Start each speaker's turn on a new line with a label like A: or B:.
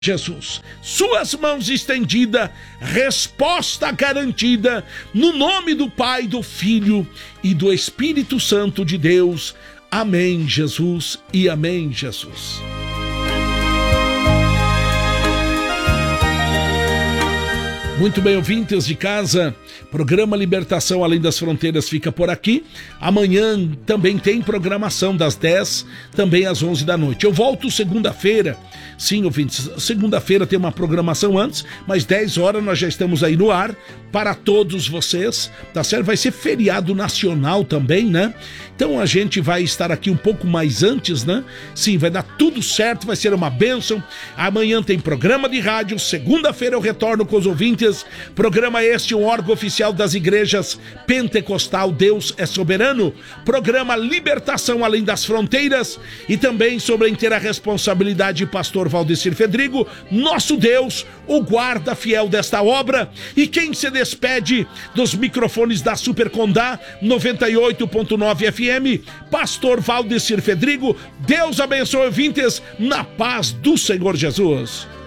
A: Jesus, suas mãos estendidas, resposta garantida, no nome do Pai, do Filho e do Espírito Santo de Deus. Amém, Jesus, e amém, Jesus. Muito bem, ouvintes de casa, programa Libertação Além das Fronteiras fica por aqui. Amanhã também tem programação das 10, também às 11 da noite. Eu volto segunda-feira. Sim, ouvintes, segunda-feira tem uma programação antes, mas 10 horas nós já estamos aí no ar para todos vocês, tá certo? Vai ser feriado nacional também, né? Então a gente vai estar aqui um pouco mais antes, né? Sim, vai dar tudo certo, vai ser uma bênção. Amanhã tem programa de rádio, segunda-feira eu retorno com os ouvintes. Programa este, um órgão oficial das igrejas pentecostal Deus é Soberano. Programa Libertação Além das Fronteiras e também sobre a inteira responsabilidade de pastor Valdecir Fedrigo, nosso Deus, o guarda fiel desta obra. E quem se despede dos microfones da Super Condá 98.9 FM, pastor Valdecir Fedrigo. Deus abençoe, ouvintes, na paz do Senhor Jesus.